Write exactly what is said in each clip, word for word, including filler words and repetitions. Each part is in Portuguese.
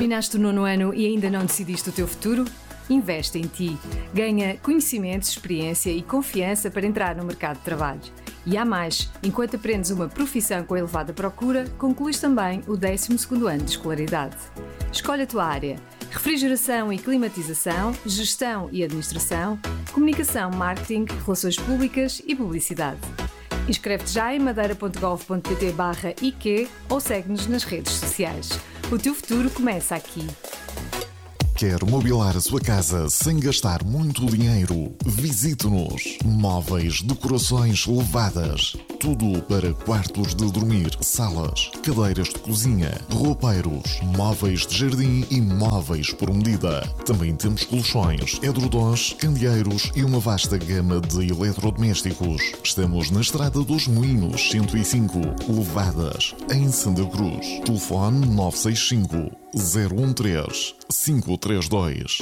Terminaste o nono ano e ainda não decidiste o teu futuro? Investe em ti. Ganha conhecimentos, experiência e confiança para entrar no mercado de trabalho. E há mais, enquanto aprendes uma profissão com elevada procura, concluís também o décimo segundo ano de escolaridade. Escolhe a tua área: refrigeração e climatização, gestão e administração, comunicação, marketing, relações públicas e publicidade. Inscreve-te já em madeira ponto gov ponto pt barra I Q ou segue-nos nas redes sociais. O teu futuro começa aqui. Quer mobilar a sua casa sem gastar muito dinheiro? Visite-nos. Móveis, decorações levadas. Tudo para quartos de dormir, salas, cadeiras de cozinha, roupeiros, móveis de jardim e móveis por medida. Também temos colchões, edredons, candeeiros e uma vasta gama de eletrodomésticos. Estamos na Estrada dos Moinhos, cento e cinco, Levadas, em Santa Cruz. Telefone nove seis cinco, zero um três, cinco três dois.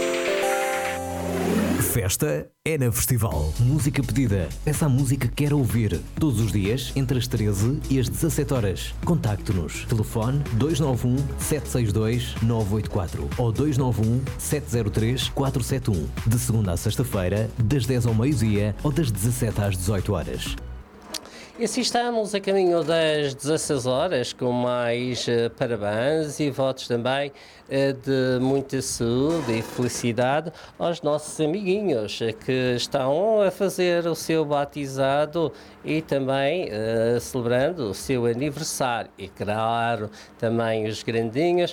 Festa é na Festival. Música pedida. Essa música que quer ouvir. Todos os dias, entre as treze e as dezassete horas. Contacte-nos. Telefone dois nove um, sete seis dois, nove oito quatro ou dois nove um, sete zero três, quatro sete um. De segunda a sexta-feira, das dez ao meio-dia ou das dezassete às dezoito horas. E assim estamos a caminho das dezasseis horas, com mais uh, parabéns e votos também uh, de muita saúde e felicidade aos nossos amiguinhos uh, que estão a fazer o seu batizado e também uh, celebrando o seu aniversário. E claro, também os grandinhos,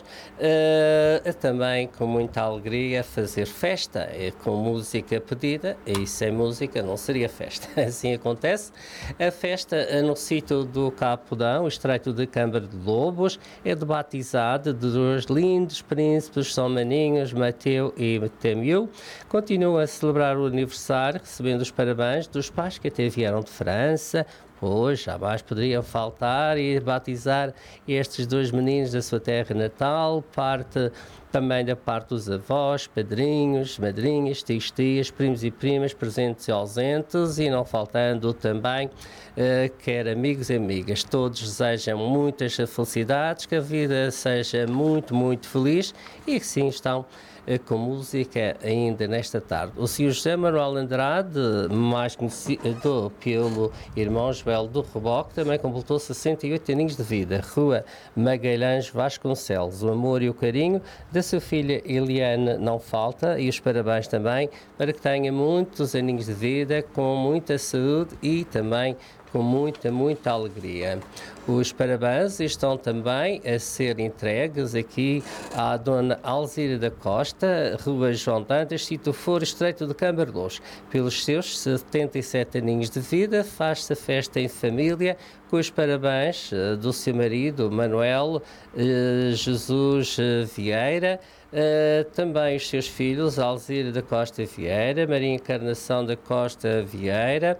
uh, também com muita alegria fazer festa, uh, com música pedida, e sem música não seria festa. Assim acontece. A festa no sítio do Capudão, o estreito de Câmara de Lobos, é de batizado de dois lindos príncipes, são maninhos, Mateu e Temiu. Continuam a celebrar o aniversário, recebendo os parabéns dos pais que até vieram de França. Pois, jamais poderiam faltar e batizar estes dois meninos da sua terra natal, parte também da parte dos avós, padrinhos, madrinhas, tios, tias, primos e primas, presentes e ausentes, e não faltando também, uh, quer amigos e amigas. Todos desejam muitas felicidades, que a vida seja muito, muito feliz e que sim estão com música ainda nesta tarde. O senhor José Manuel Andrade, mais conhecido pelo irmão Joel do Reboque, também completou sessenta e oito aninhos de vida. Rua Magalhães Vasconcelos. O amor e o carinho da sua filha Eliane não falta, e os parabéns também para que tenha muitos aninhos de vida, com muita saúde e também com muita, muita alegria. Os parabéns estão também a ser entregues aqui à dona Alzira da Costa, Rua João Dantas, sítio Foro Estreito de Câmara de Lobos. Pelos seus setenta e sete aninhos de vida, faz-se a festa em família, com os parabéns do seu marido, Manuel eh, Jesus Vieira, Uh, também os seus filhos, Alzira da Costa Vieira, Maria Encarnação da Costa Vieira,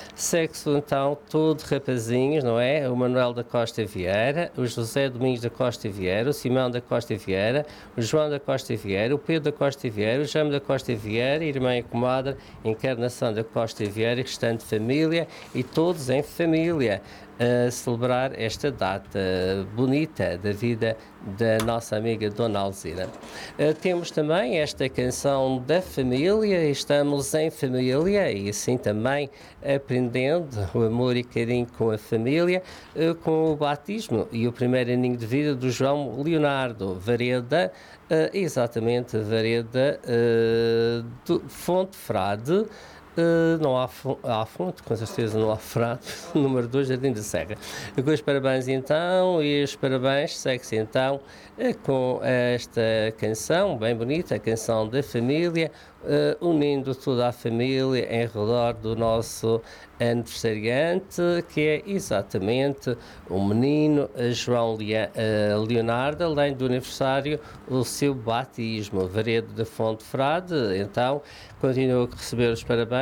sexo então todo rapazinhos, não é? O Manuel da Costa Vieira, o José Domingos da Costa Vieira, o Simão da Costa Vieira, o João da Costa Vieira, o Pedro da Costa Vieira, o Jaime da Costa Vieira, irmã e comadre Encarnação da Costa Vieira, restante família, e todos em família a celebrar esta data bonita da vida da nossa amiga Dona Alzira. Uh, temos também esta canção da família, estamos em família, e assim também aprendendo o amor e carinho com a família, uh, com o batismo e o primeiro aninho de vida do João Leonardo Vareda, uh, exatamente Vareda uh, do Fonte Frade. Uh, não há, há fonte, com certeza não há frade. Número dois, Jardim da Serra. Com os parabéns então, e os parabéns segue-se então uh, com esta canção bem bonita, a canção da família, uh, unindo toda a família em redor do nosso aniversariante, que é exatamente o menino João Leonardo, além do aniversário, o seu batismo. Varedo da Fonte Frade, então, continua a receber os parabéns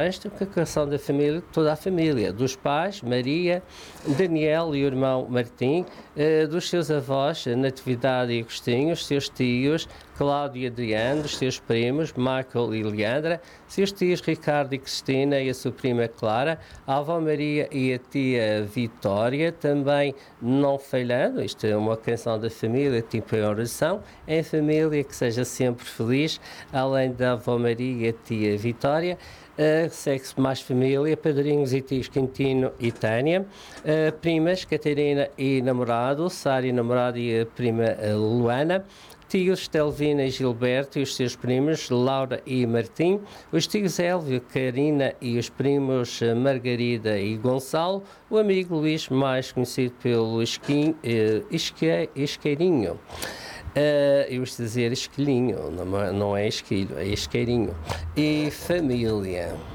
mais do que a canção da família, toda a família, dos pais, Maria, Daniel e o irmão Martim, eh, dos seus avós, Natividade e Agostinho, os seus tios, Cláudio e Adriano, os seus primos, Michael e Leandra, seus tios Ricardo e Cristina e a sua prima Clara, a avó Maria e a tia Vitória, também não falhando, isto é uma canção da família, tipo em oração, em família, que seja sempre feliz, além da avó Maria e a tia Vitória. Uh, segue-se mais família, padrinhos e tios Quintino e Tânia, uh, primas Catarina e namorado, Sara e namorado e a prima uh, Luana, tios Estelvina e Gilberto e os seus primos Laura e Martim, os tios Elvio, Karina e os primos uh, Margarida e Gonçalo, o amigo Luís, mais conhecido pelo Esquim, uh, Isque, Isqueirinho. Uh, eu vou dizer esquilhinho, não é, não é esquilho, é isqueirinho. E família.